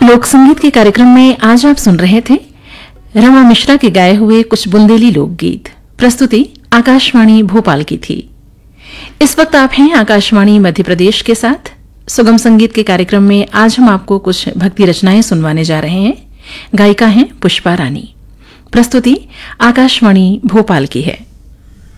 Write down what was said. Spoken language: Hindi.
लोक संगीत के कार्यक्रम में आज आप सुन रहे थे रमा मिश्रा के गाए हुए कुछ बुंदेली लोकगीत। प्रस्तुति आकाशवाणी भोपाल की थी। इस वक्त आप हैं आकाशवाणी मध्य प्रदेश के साथ। सुगम संगीत के कार्यक्रम में आज हम आपको कुछ भक्ति रचनाएं सुनवाने जा रहे हैं। गायिका हैं पुष्पा रानी। प्रस्तुति आकाशवाणी भोपाल की है।